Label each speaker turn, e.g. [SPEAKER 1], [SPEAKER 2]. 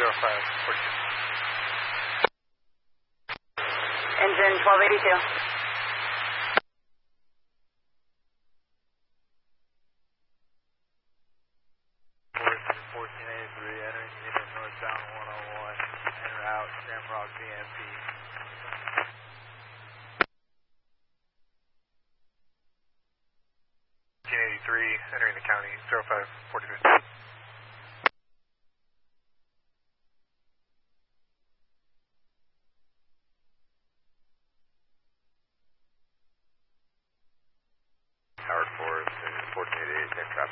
[SPEAKER 1] Engine 1282.
[SPEAKER 2] Northbound 101, en route, Shamrock VMP. 1983, entering the county, 0542. Howard 4, 1488, next traffic.